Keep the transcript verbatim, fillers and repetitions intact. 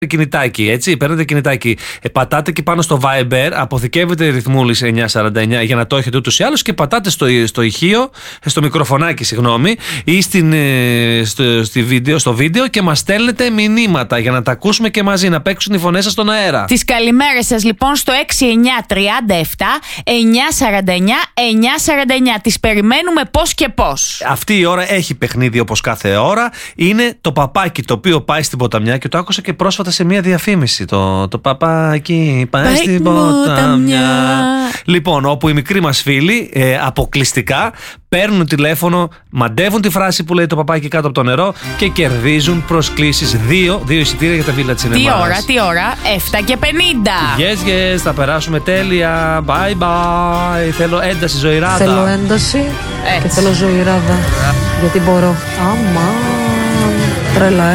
κινητάκι, έτσι. Παίρνετε κινητάκι, ε, πατάτε και πάνω στο Viber, αποθηκεύετε ρυθμούλης εννιακόσια σαράντα εννιά για να το έχετε ούτως ή άλλως και πατάτε στο, στο ηχείο, στο μικροφωνάκι, συγγνώμη, ή στην, ε, στο, στη βίντεο, στο βίντεο και μας στέλνετε μηνύματα για να τα ακούσουμε και μαζί, να παίξουν οι φωνές σας στον αέρα. Τις καλημέρες σας λοιπόν στο έξι εννιά τριάντα επτά εννιακόσια σαράντα εννιά εννιακόσια σαράντα εννιά. Τις περιμένουμε πώς και πώς. Αυτή η ώρα έχει παιχνίδι όπως κάθε ώρα. Είναι το παπάκι το οποίο πάει στην ποταμιά και το άκουσα και πρόσφατα σε μια διαφήμιση. Το, το παπάκι πάει, πάει στην ποταμιά. ποταμιά. Λοιπόν, όπου οι μικροί μας φίλοι ε, αποκλειστικά παίρνουν τηλέφωνο, μαντεύουν τη φράση που λέει το παπάκι κάτω από το νερό και κερδίζουν προσκλήσεις. Δύο, δύο εισιτήρια για τα Villa Cinema. Τι ώρα, τι ώρα, επτά και πενήντα. Yes, yes, θα περάσουμε τέλεια. Bye bye. Θέλω ένταση, ζωηράδα. Θέλω ένταση Έτσι. και θέλω ζωηράδα. Γιατί μπορώ. Αμά, τρέλα, ε.